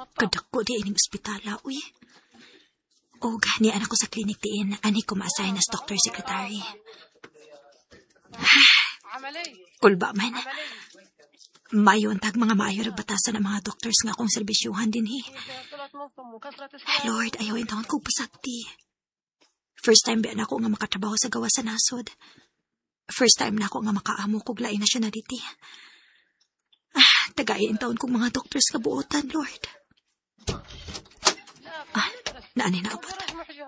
Kadako di ining ospitala, uy. O, nian ako sa klinik diin. Ani ko ma-assign as doctor secretary. Kulba man. Mayon tag mga maayo nagbatasan ng mga doctors nga akong serbisyuhan din, he. Lord, ayaw yung taon ko pasakti. First time ba na ako nga makatrabaho sa gawa sa nasod. First time na ako nga makaamo kog lain nationality. Tagayin taon kong mga doctors kabuotan, Lord. Naanay na abot.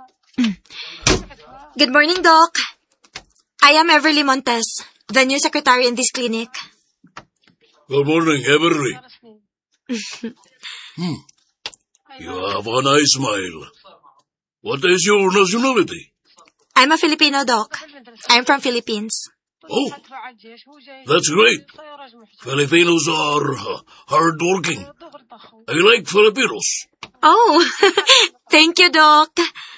Good morning, Doc. I am Everly Montes, the new secretary in this clinic. Good morning, Everly. You have a nice smile. What is your nationality? I'm a Filipino, Doc. I'm from Philippines. Oh, that's great. Filipinos are hardworking. I like Filipinos. Oh, thank you, Doc.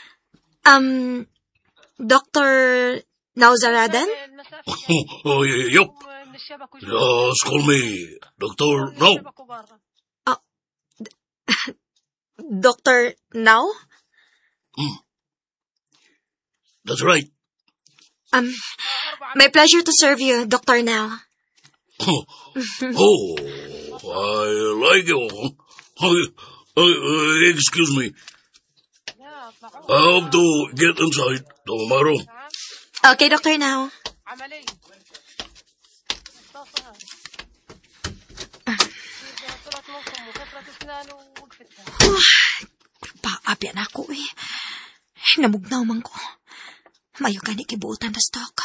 Dr. Nauzaradan? Oh, yup. Just call me Dr. Now. Dr. Now? That's right. My pleasure to serve you, Dr. Now. Oh, I like you. Excuse me. I have to get inside to my room. Okay, Dr. Now. Paabyan ako eh. Namugnaw man ko. Mayo ka ni kibuutan na stock.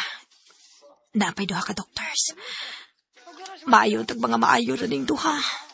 Napay duha ka doctors. Maayo tag mga maayo rin duha.